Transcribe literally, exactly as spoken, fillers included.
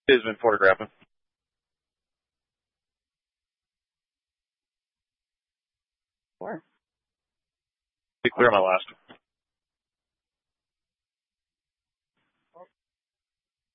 He's been photographing. Four. Be clear on my last.